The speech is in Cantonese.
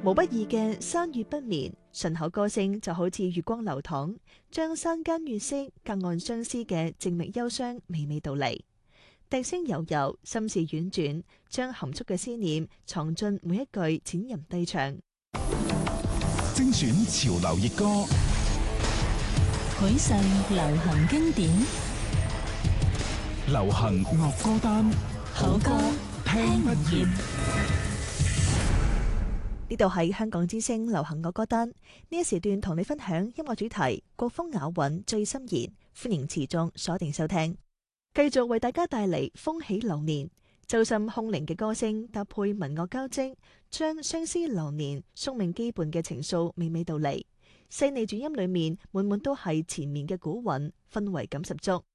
無不意嘅山月不眠，順口歌聲就好似月光流淌，將山間月色隔岸相思嘅靜謐憂傷娓娓道嚟。笛聲悠悠，心事婉轉，將含蓄嘅思念藏進每一句淺吟低唱。 精選潮流熱歌， 許上流行經典， 流行樂歌單， 好歌聽不厭。 呢度係香港之聲流行樂歌單，呢一時段同你分享音樂主題，國風雅韻最深研，歡迎持續鎖定收聽。繼續為大家帶嚟風起流年，奏心空靈嘅歌聲搭配民樂交織，將相思流年宿命羈絆嘅情愫娓娓道嚟。細膩轉音裏面滿滿都係纏綿嘅古韻，氛圍感十足。